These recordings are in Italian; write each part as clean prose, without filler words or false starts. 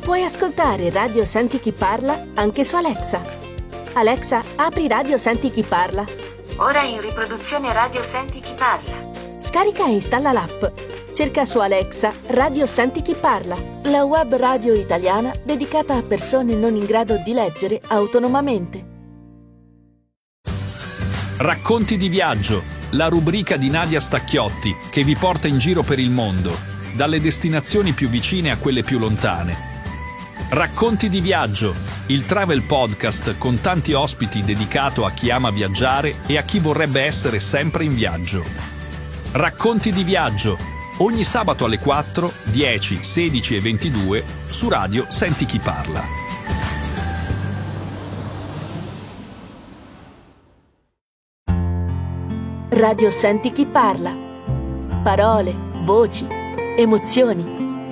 Puoi ascoltare Radio Senti Chi Parla anche su Alexa. Alexa, apri Radio Senti Chi Parla. Ora in riproduzione Radio Senti Chi Parla. Scarica e installa l'app. Cerca su Alexa Radio Senti Chi Parla, la web radio italiana dedicata a persone non in grado di leggere autonomamente. Racconti di viaggio, la rubrica di Nadia Stacchiotti che vi porta in giro per il mondo, dalle destinazioni più vicine a quelle più lontane. Racconti di viaggio, il travel podcast con tanti ospiti dedicato a chi ama viaggiare e a chi vorrebbe essere sempre in viaggio. Racconti di viaggio, ogni sabato alle 4, 10, 16 e 22 su Radio Senti Chi Parla. Radio Senti Chi Parla. Parole, voci, emozioni.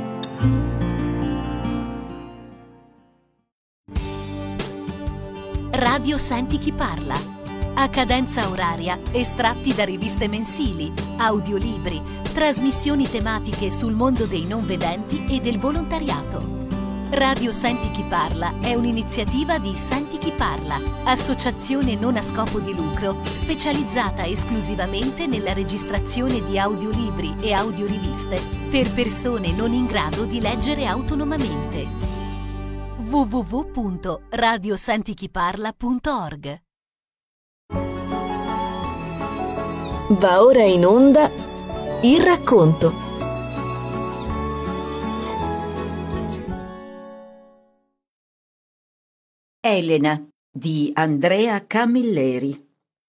Radio Senti Chi Parla. A cadenza oraria, estratti da riviste mensili, audiolibri, trasmissioni tematiche sul mondo dei non vedenti e del volontariato. Radio Senti Chi Parla è un'iniziativa di Senti Chi Parla, associazione non a scopo di lucro specializzata esclusivamente nella registrazione di audiolibri e audioriviste per persone non in grado di leggere autonomamente. www.radiosentichiparla.org. Va ora in onda il racconto. Elena di Andrea Camilleri.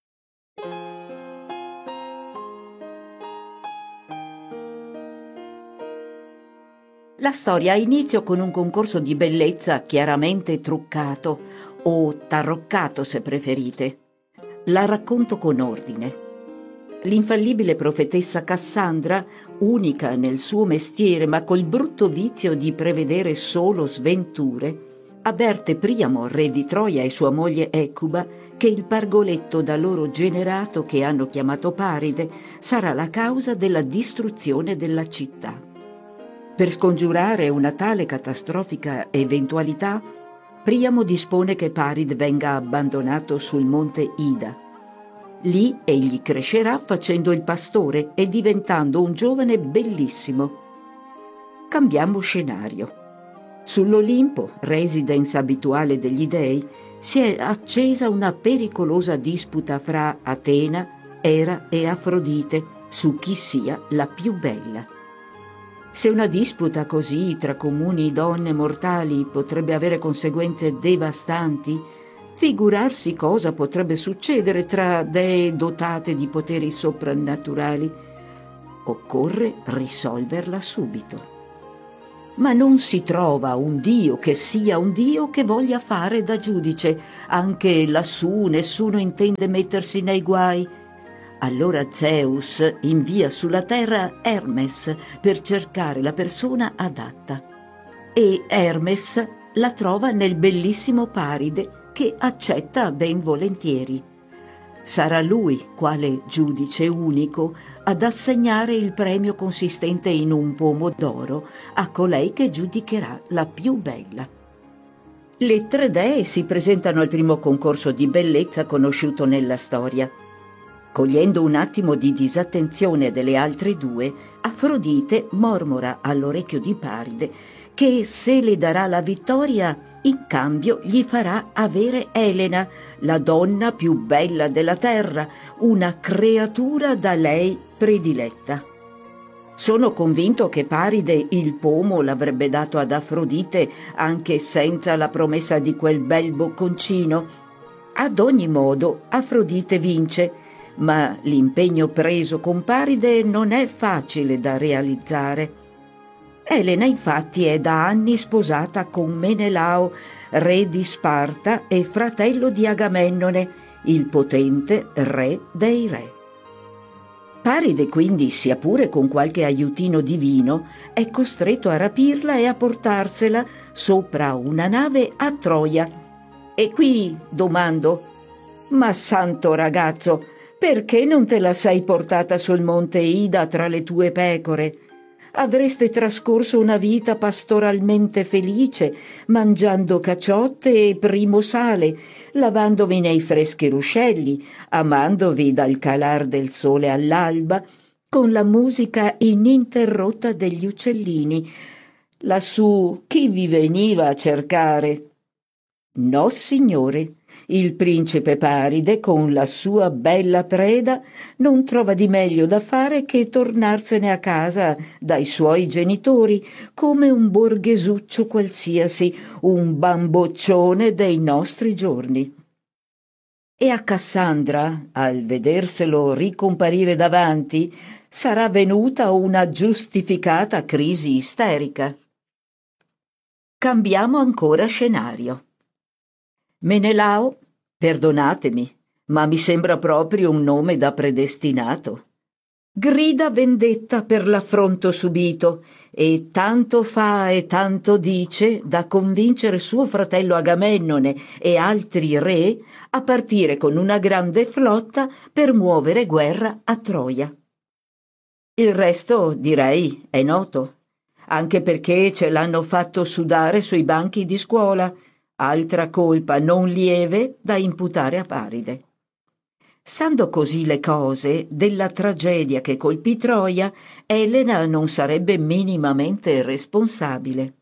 La storia ha inizio con un concorso di bellezza chiaramente truccato o taroccato se preferite. La racconto con ordine. L'infallibile profetessa Cassandra, unica nel suo mestiere ma col brutto vizio di prevedere solo sventure, avverte Priamo, re di Troia, e sua moglie Ecuba che il pargoletto da loro generato, che hanno chiamato Paride, sarà la causa della distruzione della città. Per scongiurare una tale catastrofica eventualità, Priamo dispone che Paride venga abbandonato sul monte Ida. Lì egli crescerà facendo il pastore e diventando un giovane bellissimo. Cambiamo scenario. Sull'Olimpo, residence abituale degli dei, si è accesa una pericolosa disputa fra Atena, Era e Afrodite su chi sia la più bella. Se una disputa così tra comuni donne mortali potrebbe avere conseguenze devastanti, figurarsi cosa potrebbe succedere tra dee dotate di poteri soprannaturali. Occorre risolverla subito. Ma non si trova un dio che sia un dio che voglia fare da giudice. Anche lassù nessuno intende mettersi nei guai. Allora Zeus invia sulla terra Hermes per cercare la persona adatta. E Hermes la trova nel bellissimo Paride, che accetta ben volentieri. Sarà lui, quale giudice unico, ad assegnare il premio consistente in un pomo d'oro a colei che giudicherà la più bella. Le tre dee si presentano al primo concorso di bellezza conosciuto nella storia. Cogliendo un attimo di disattenzione delle altre due, Afrodite mormora all'orecchio di Paride che se le darà la vittoria, in cambio gli farà avere Elena, la donna più bella della terra, una creatura da lei prediletta. Sono convinto che Paride il pomo l'avrebbe dato ad Afrodite anche senza la promessa di quel bel bocconcino. Ad ogni modo Afrodite vince, ma l'impegno preso con Paride non è facile da realizzare. Elena infatti è da anni sposata con Menelao, re di Sparta e fratello di Agamennone, il potente re dei re. Paride quindi, sia pure con qualche aiutino divino, è costretto a rapirla e a portarsela sopra una nave a Troia. E qui domando: ma santo ragazzo, perché non te la sei portata sul monte Ida tra le tue pecore? avreste trascorso una vita pastoralmente felice, mangiando caciotte e primo sale, lavandovi nei freschi ruscelli, amandovi dal calar del sole all'alba, con la musica ininterrotta degli uccellini. Lassù chi vi veniva a cercare? No, signore. Il principe Paride, con la sua bella preda, non trova di meglio da fare che tornarsene a casa dai suoi genitori, come un borghesuccio qualsiasi, un bamboccione dei nostri giorni. E a Cassandra, al vederselo ricomparire davanti, sarà venuta una giustificata crisi isterica. Cambiamo ancora scenario. Menelao, perdonatemi, ma mi sembra proprio un nome da predestinato. Grida vendetta per l'affronto subito e tanto fa e tanto dice da convincere suo fratello Agamennone e altri re a partire con una grande flotta per muovere guerra a Troia. Il resto, direi, è noto, anche perché ce l'hanno fatto sudare sui banchi di scuola, altra colpa non lieve da imputare a Paride. Stando così le cose, della tragedia che colpì Troia, Elena non sarebbe minimamente responsabile.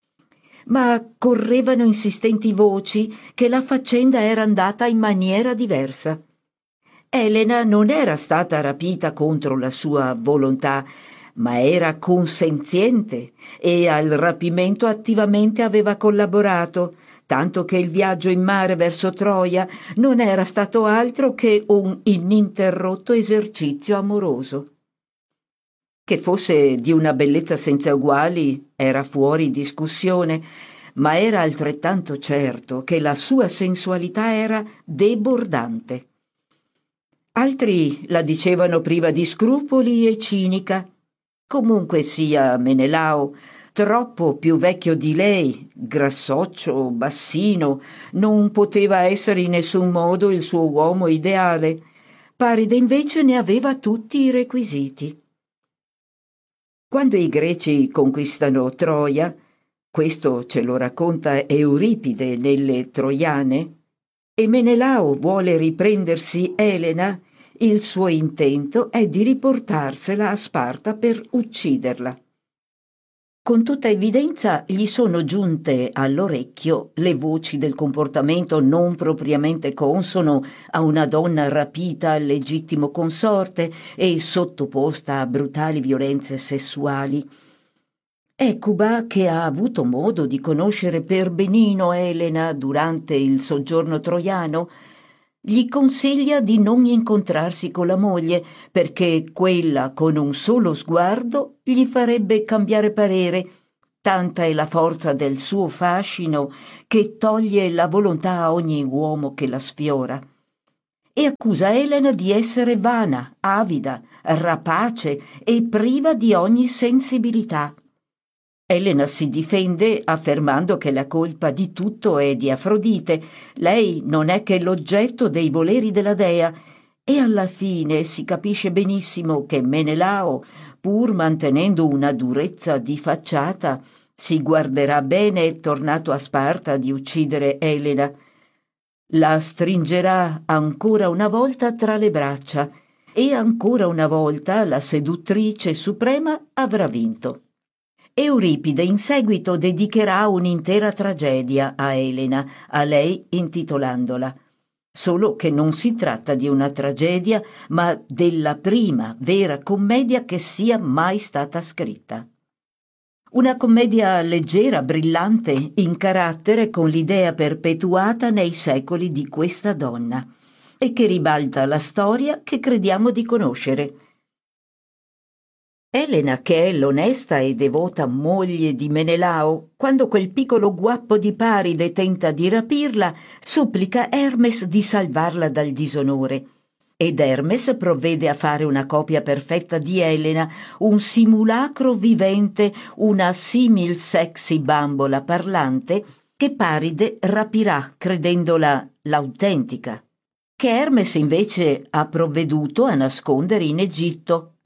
Ma correvano insistenti voci che la faccenda era andata in maniera diversa. Elena non era stata rapita contro la sua volontà, ma era consenziente e al rapimento attivamente aveva collaborato, tanto che il viaggio in mare verso Troia non era stato altro che un ininterrotto esercizio amoroso. Che fosse di una bellezza senza uguali era fuori discussione, ma era altrettanto certo che la sua sensualità era debordante. Altri la dicevano priva di scrupoli e cinica. Comunque sia Menelao, troppo più vecchio di lei, grassoccio, bassino, non poteva essere in nessun modo il suo uomo ideale. Paride invece ne aveva tutti i requisiti. Quando i greci conquistano Troia, questo ce lo racconta Euripide nelle Troiane, e Menelao vuole riprendersi Elena, il suo intento è di riportarsela a Sparta per ucciderla. Con tutta evidenza gli sono giunte all'orecchio le voci del comportamento non propriamente consono a una donna rapita al legittimo consorte e sottoposta a brutali violenze sessuali. Ecuba, che ha avuto modo di conoscere per benino Elena durante il soggiorno troiano, gli consiglia di non incontrarsi con la moglie perché quella con un solo sguardo gli farebbe cambiare parere, tanta è la forza del suo fascino che toglie la volontà a ogni uomo che la sfiora. E accusa Elena di essere vana, avida, rapace e priva di ogni sensibilità. Elena si difende affermando che la colpa di tutto è di Afrodite, lei non è che l'oggetto dei voleri della dea, e alla fine si capisce benissimo che Menelao, pur mantenendo una durezza di facciata, si guarderà bene, tornato a Sparta, di uccidere Elena. La stringerà ancora una volta tra le braccia e ancora una volta la seduttrice suprema avrà vinto. Euripide in seguito dedicherà un'intera tragedia a Elena, a lei intitolandola. Solo che non si tratta di una tragedia, ma della prima vera commedia che sia mai stata scritta. Una commedia leggera, brillante, in carattere con l'idea perpetuata nei secoli di questa donna e che ribalta la storia che crediamo di conoscere. Elena, che è l'onesta e devota moglie di Menelao, quando quel piccolo guappo di Paride tenta di rapirla, supplica Hermes di salvarla dal disonore. Ed Hermes provvede a fare una copia perfetta di Elena, un simulacro vivente, una simil sexy bambola parlante, che Paride rapirà credendola l'autentica, che Hermes invece ha provveduto a nascondere in Egitto,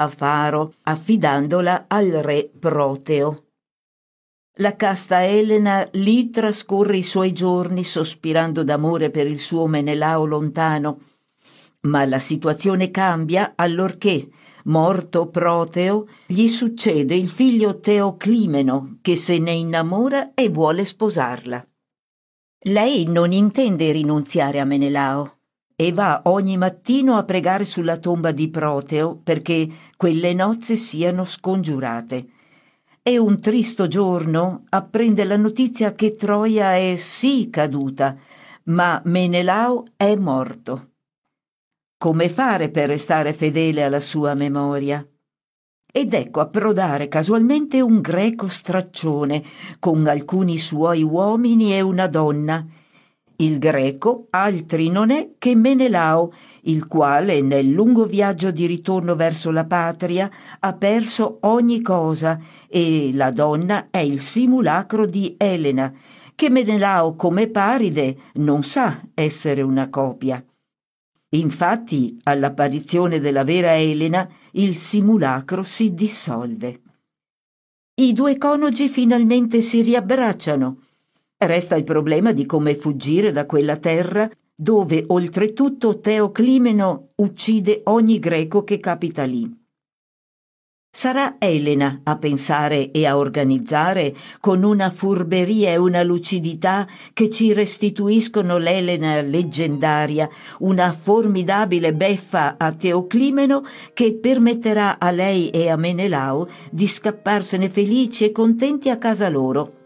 a Faro, affidandola al re Proteo. La casta Elena lì trascorre i suoi giorni sospirando d'amore per il suo Menelao lontano, ma la situazione cambia allorché, morto Proteo, gli succede il figlio Teoclimeno, che se ne innamora e vuole sposarla. Lei non intende rinunziare a Menelao e va ogni mattino a pregare sulla tomba di Proteo perché quelle nozze siano scongiurate. E un tristo giorno apprende la notizia che Troia è sì caduta, ma Menelao è morto. Come fare per restare fedele alla sua memoria? Ed ecco approdare casualmente un greco straccione con alcuni suoi uomini e una donna. Il greco altri non è che Menelao, il quale nel lungo viaggio di ritorno verso la patria ha perso ogni cosa, e la donna è il simulacro di Elena, che Menelao come Paride non sa essere una copia. Infatti, all'apparizione della vera Elena, il simulacro si dissolve. I due coniugi finalmente si riabbracciano. Resta il problema di come fuggire da quella terra dove oltretutto Teoclimeno uccide ogni greco che capita lì. Sarà Elena a pensare e a organizzare con una furberia e una lucidità che ci restituiscono l'Elena leggendaria, una formidabile beffa a Teoclimeno che permetterà a lei e a Menelao di scapparsene felici e contenti a casa loro.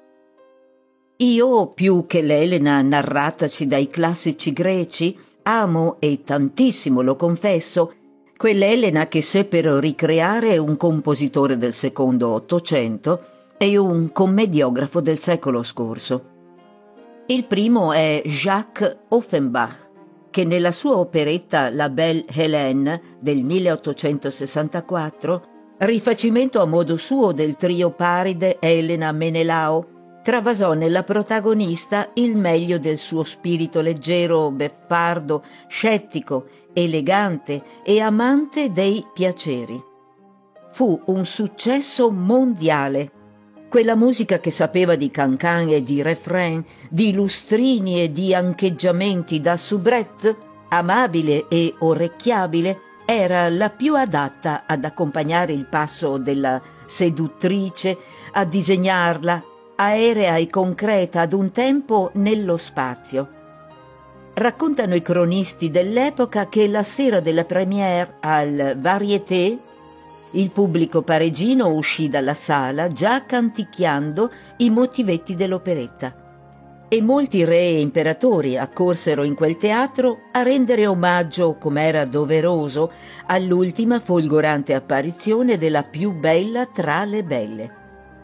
Io, più che l'Elena narrataci dai classici greci, amo, e tantissimo lo confesso, quell'Elena che seppero ricreare un compositore del secondo Ottocento e un commediografo del secolo scorso. Il primo è Jacques Offenbach, che nella sua operetta La Belle Hélène del 1864, rifacimento a modo suo del trio Paride, Elena, Menelao, travasò nella protagonista il meglio del suo spirito leggero, beffardo, scettico, elegante e amante dei piaceri. Fu un successo mondiale. Quella musica che sapeva di cancan e di refrain, di lustrini e di ancheggiamenti da soubrette, amabile e orecchiabile, era la più adatta ad accompagnare il passo della seduttrice, a disegnarla, aerea e concreta ad un tempo nello spazio. Raccontano i cronisti dell'epoca che la sera della première al Variété il pubblico parigino uscì dalla sala già canticchiando i motivetti dell'operetta e molti re e imperatori accorsero in quel teatro a rendere omaggio, com'era doveroso, all'ultima folgorante apparizione della più bella tra le belle.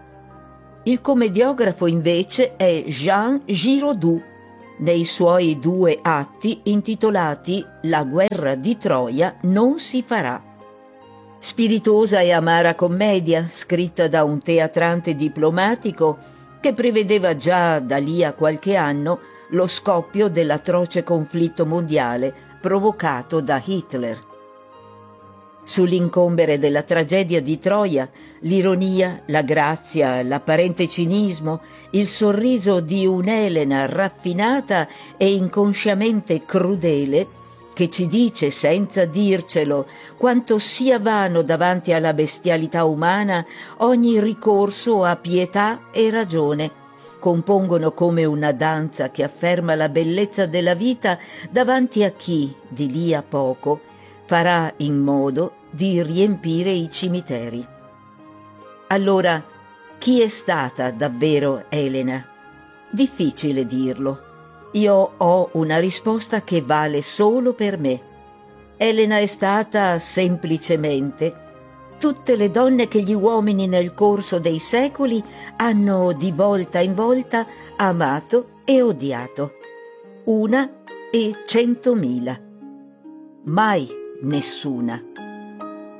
Il commediografo invece è Jean Giraudoux, nei suoi 2 atti intitolati La guerra di Troia non si farà. Spiritosa e amara commedia, scritta da un teatrante diplomatico che prevedeva già da lì a qualche anno lo scoppio dell'atroce conflitto mondiale provocato da Hitler. Sull'incombere della tragedia di Troia, l'ironia, la grazia, l'apparente cinismo, il sorriso di un'Elena raffinata e inconsciamente crudele che ci dice senza dircelo quanto sia vano davanti alla bestialità umana ogni ricorso a pietà e ragione, compongono come una danza che afferma la bellezza della vita davanti a chi, di lì a poco, farà in modo di riempire i cimiteri. Allora, chi è stata davvero Elena? Difficile dirlo. Io ho una risposta che vale solo per me. Elena è stata semplicemente tutte le donne che gli uomini nel corso dei secoli hanno di volta in volta amato e odiato. 1 e 100.000. Mai nessuna.